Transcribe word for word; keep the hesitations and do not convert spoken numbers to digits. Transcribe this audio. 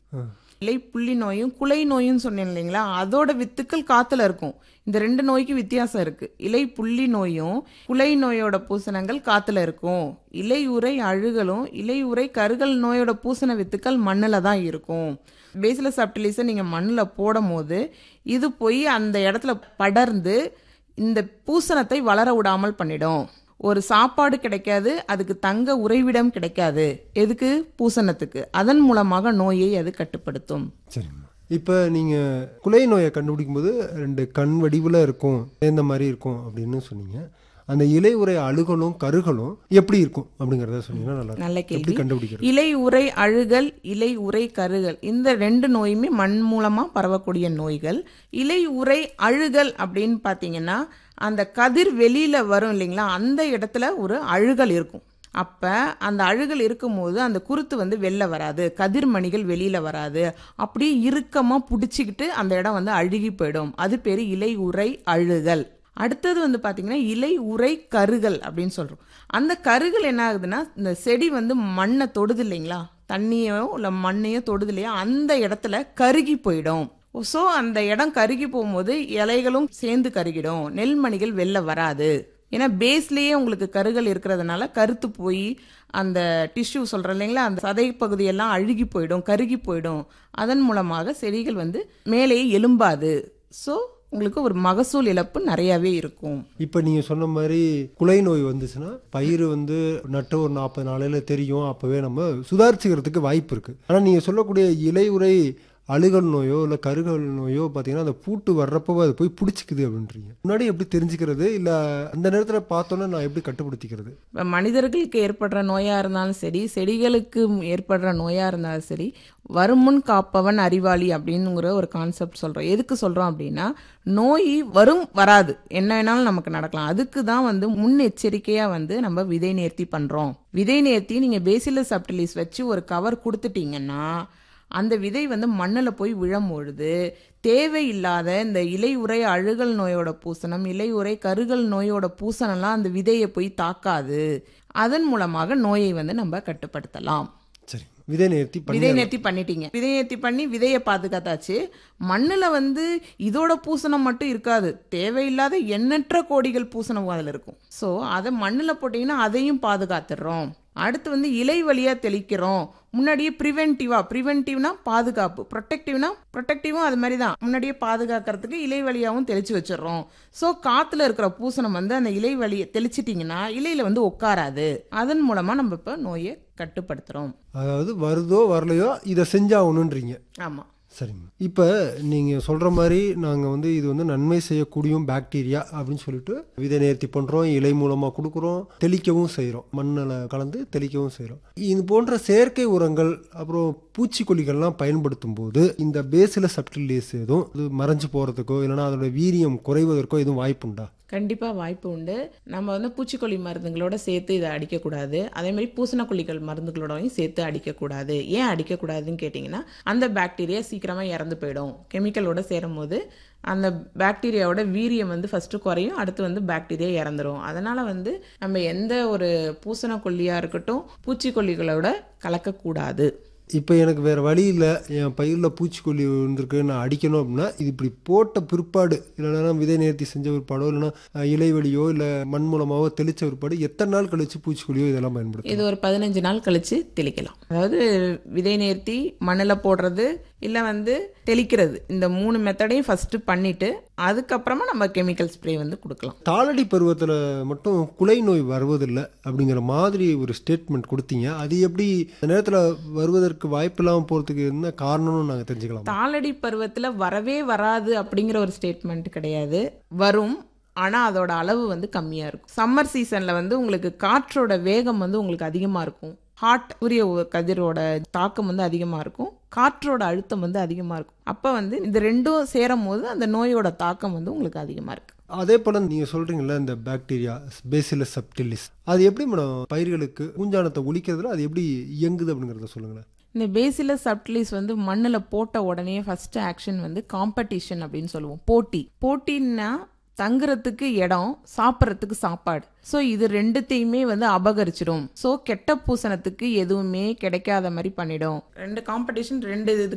இலை புள்ளி நோயும் குலை நோயும் சொன்னேன் இல்லைங்களா, அதோட வித்துக்கள் காத்துல இருக்கும். இந்த ரெண்டு நோய்க்கு வித்தியாசம் இருக்கு. இலை புள்ளி நோயும் குலை நோயோட பூசணங்கள் காத்துல இருக்கும். இலை உறை அழுகலும் இலை உறை கருகல் நோயோட பூசண வித்துக்கள் மண்ணில் தான் இருக்கும். பேசிலஸ் சப்டிலிஸை நீங்கள் மண்ணில் போடும் போது இது போய் அந்த இடத்துல படர்ந்து இந்த பூசணத்தை வளர விடாமல் பண்ணிடும். ஒரு சாப்பாடு கிடைக்காது, அதுக்கு தங்க உறைவிடம் கிடைக்காது. எதுக்கு? பூசணத்துக்கு. அதன் மூலமாக நோயை அது கட்டுப்படுத்தும். சரிம்மா. இப்போ நீங்கள் குலை நோயை கண்டுபிடிக்கும் போது ரெண்டு கண் வடிவில் இருக்கும், இந்த மாதிரி இருக்கும் அப்படின்னு சொன்னீங்க. அந்த இலை உறை அழுகலும் கருகலும் எப்படி இருக்கும் அப்படிங்கிறத சொன்னீங்கன்னா நல்லா நல்ல எப்படி கேள்வி. கண்டுபிடிக்கிறது? இலை உறை அழுகல் இலை உறை கருகல் இந்த ரெண்டு நோயுமே மண் மூலமா பரவக்கூடிய நோய்கள். இலை உறை அழுகல் அப்படின்னு பார்த்தீங்கன்னா அந்த கதிர் வெளியில வரும் இல்லைங்களா, அந்த இடத்துல ஒரு அழுகல் இருக்கும். அப்ப அந்த அழுகல் இருக்கும்போது அந்த குருத்து வந்து வெளில வராது, கதிர்மணிகள் வெளியில வராது, அப்படியே இறுக்கமா பிடிச்சிக்கிட்டு அந்த இடம் வந்து அழுகி போயிடும். அது பேரு இலை உறை அழுகல். அடுத்தது வந்து பார்த்தீங்கன்னா இலை உறை கருகல் அப்படின்னு சொல்கிறோம். அந்த கருகல் என்ன ஆகுதுன்னா, இந்த செடி வந்து மண்ணை தொடுது இல்லைங்களா, தண்ணியோ இல்லை மண்ணையோ தொடுது இல்லையா, அந்த இடத்துல கருகி போயிடும். ஸோ அந்த இடம் கருகி போகும்போது இலைகளும் சேர்ந்து கருகிடும், நெல்மணிகள் வெளில வராது. ஏன்னா பேஸ்லேயே உங்களுக்கு கருகல் இருக்கிறதுனால கருத்து போய் அந்த டிஷ்யூ சொல்கிறோம் இல்லைங்களா, அந்த சதை பகுதியெல்லாம் அழுகி போயிடும், கருகி போயிடும். அதன் மூலமாக செடிகள் வந்து மேலேயே எலும்பாது. ஸோ உங்களுக்கு ஒரு மகசூல் இழப்பு நிறையாவே இருக்கும். இப்போ நீங்கள் சொன்ன மாதிரி குலை நோய் வந்துச்சுன்னா பயிர் வந்து நட்டு ஒரு நாற்பது நாளையில் தெரியும், அப்போவே நம்ம சுதாரிச்சுக்கிறதுக்கு வாய்ப்பு இருக்குது. ஆனால் நீங்கள் சொல்லக்கூடிய இலை உறை அழுகல் நோயோ இல்லை கருகல் நோயோ பார்த்தீங்கன்னா அந்த பூட்டு வர்றப்போ அது போய் பிடிச்சிக்குது அப்படின்றீங்க. முன்னாடி எப்படி தெரிஞ்சுக்கிறது, இல்லை அந்த நேரத்தில் பார்த்தோன்னா நான் எப்படி கட்டுப்படுத்திக்கிறது? இப்போ மனிதர்களுக்கு ஏற்படுற நோயாக இருந்தாலும் சரி, செடிகளுக்கு ஏற்படுற நோயாக இருந்தாலும் சரி, வருமுன் காப்பவன் அறிவாளி அப்படிங்கிற ஒரு கான்செப்ட் சொல்கிறோம். எதுக்கு சொல்கிறோம் அப்படின்னா, நோய் வரும் வராது என்ன வேணாலும் நமக்கு நடக்கலாம். அதுக்கு தான் வந்து முன்னெச்சரிக்கையாக வந்து நம்ம விதை நேர்த்தி பண்ணுறோம். விதை நேர்த்தி நீங்கள் பேசிலஸ் சப்டிலிஸ் வச்சு ஒரு கவர் கொடுத்துட்டீங்கன்னா அந்த விதை வந்து மண்ணில் போய் விழும்பொழுது தேவையில்லாத இந்த இலை உறை அழுகல் நோயோட பூசணம், இலை உறை கருகல் நோயோட பூசணம்லாம் அந்த விதையை போய் தாக்காது. அதன் மூலமாக நோயை வந்து நம்ம கட்டுப்படுத்தலாம். சரி, விதை நேர்த்தி விதை நேர்த்தி பண்ணிட்டீங்க. விதை நேர்த்தி பண்ணி விதையை பாதுகாத்தாச்சு. மண்ணில் வந்து இதோட பூசணம் மட்டும் இருக்காது, தேவையில்லாத எண்ணற்ற கோடிகள் பூசணம் அதில் இருக்கும். ஸோ அதை மண்ணில் போட்டிங்கன்னா அதையும் பாதுகாத்துடுறோம். அடுத்து வந்து இலை வழியாக தெளிக்கிறோம். முன்னாடியே ப்ரிவென்டிவா, ப்ரிவென்டிவ்னா பாதுகாப்பு, ப்ரொடெக்டிவ்னா ப்ரொடெக்டிவும் அது மாதிரி தான். முன்னாடியே பாதுகாக்கிறதுக்கு இலை வழியாகவும் தெளிச்சு வச்சிடறோம். ஸோ காற்றுல இருக்கிற பூசணம் வந்து அந்த இலை வழியை தெளிச்சிட்டிங்கன்னா இலையில வந்து உட்காராது. அதன் மூலமாக நம்ம இப்போ நோயை கட்டுப்படுத்துகிறோம். அதாவது வருதோ வரலையோ இதை செஞ்சாகணுன்றீங்க. ஆமாம். சரிங்க. இப்போ நீங்கள் சொல்கிற மாதிரி நாங்கள் வந்து இது வந்து நன்மை செய்யக்கூடிய பாக்டீரியா அப்படின்னு சொல்லிட்டு விதை நேர்த்தி பண்ணுறோம், இலை மூலமாக கொடுக்குறோம், தெளிக்கவும் செய்கிறோம், மண்ணில் கலந்து தெளிக்கவும் செய்கிறோம். இது போன்ற செயற்கை உரங்கள் அப்புறம் பூச்சிக்கொல்லிகள்லாம் பயன்படுத்தும் போது இந்த பேசிலஸ் சப்டிலிஸ் எதுவும் இது மறைஞ்சு போகிறதுக்கோ இல்லைனா அதோட வீரியம் குறைவதற்கோ எதுவும் வாய்ப்புண்டா? கண்டிப்பாக வாய்ப்பு உண்டு. நம்ம வந்து பூச்சிக்கொல்லி மருந்துகளோட சேர்த்து இதை அடிக்கக்கூடாது. அதேமாதிரி பூசணக்கொல்லிகள் மருந்துகளோடையும் சேர்த்து அடிக்கக்கூடாது. ஏன் அடிக்கக்கூடாதுன்னு கேட்டிங்கன்னா, அந்த பாக்டீரியா சீக்கிரமாக இறந்து போயிடும். கெமிக்கலோட சேரும் போது அந்த பாக்டீரியாவோட வீரியம் வந்து ஃபஸ்ட்டு குறையும், அடுத்து வந்து பாக்டீரியா இறந்துடும். அதனால் வந்து நம்ம எந்த ஒரு பூசணக்கொல்லியாக இருக்கட்டும் பூச்சிக்கொல்லிகளோட கலக்கக்கூடாது. இப்போ எனக்கு வேறு வழி இல்லை, என் பயிரில் பூச்சிக்கொல்லி இருந்திருக்கு, நான் அடிக்கணும் அப்படின்னா இது இப்படி போட்ட பிற்பாடு இல்லைனா விதை நேர்த்தி செஞ்ச பிற்பாடோ இல்லைனா இலைவெளியோ இல்லை மண் மூலமாகவோ தெளித்த பிற்பாடு எத்தனை நாள் கழிச்சு பூச்சிக்கொல்லியோ இதெல்லாம் பயன்படுத்தும்? இது ஒரு பதினஞ்சு நாள் கழிச்சு தெளிக்கலாம். அதாவது விதை நேர்த்தி, மண்ணில் போடுறது இல்லை வந்து தெளிக்கிறது, இந்த மூணு மெத்தடையும் ஃபஸ்ட்டு பண்ணிவிட்டு அதுக்கப்புறமா நம்ம கெமிக்கல் ஸ்ப்ரே வந்து கொடுக்கலாம். தாளடி பருவத்தில் மட்டும் குலை நோய் வருவதில்லை அப்படிங்கிற மாதிரி ஒரு ஸ்டேட்மெண்ட் கொடுத்தீங்க. அது எப்படி நேரத்தில் வருவதற்கு வாய்ப்பு இல்லாமல் போகிறதுக்கு என்ன காரணம்னு நாங்கள் தெரிஞ்சுக்கலாம்? தாளடி பருவத்தில் வரவே வராது அப்படிங்கிற ஒரு ஸ்டேட்மெண்ட் கிடையாது. வரும், ஆனால் அதோட அளவு வந்து கம்மியாக இருக்கும். சம்மர் சீசனில் வந்து உங்களுக்கு காற்றோட வேகம் வந்து உங்களுக்கு அதிகமாக இருக்கும். ஹாட் சூரிய கதிரோட தாக்கம் வந்து அதிகமாக இருக்கும், காற்றோட அழுத்தம் வந்து அதிகமாக இருக்கும். அப்போ வந்து இந்த ரெண்டும் சேரும் போது அந்த நோயோட தாக்கம் வந்து உங்களுக்கு அதிகமாக இருக்கு. அதே போல் நீங்கள் சொல்கிறீங்களா இந்த பாக்டீரியா பேசிலஸ் சப்டிலிஸ் அது எப்படி மேடம் பயிர்களுக்கு பூஞ்சானத்தை ஒழிக்கிறதுல அது எப்படி இயங்குது அப்படிங்கிறத சொல்லுங்களேன். இந்த பேசிலஸ் சப்டிலிஸ் வந்து மண்ணில் போட்ட உடனே ஃபர்ஸ்ட் ஆக்ஷன் வந்து காம்படிஷன் அப்படின்னு சொல்லுவோம். போட்டி. போட்டின்னா தங்குறதுக்கு இடம், சாப்பிட்றதுக்கு சாப்பாடு. ஸோ இது ரெண்டுத்தையுமே வந்து அபகரிச்சிடும். ஸோ கெட்ட பூசணத்துக்கு எதுவுமே கிடைக்காத மாதிரி பண்ணிடும். ரெண்டு காம்படிஷன் ரெண்டு இது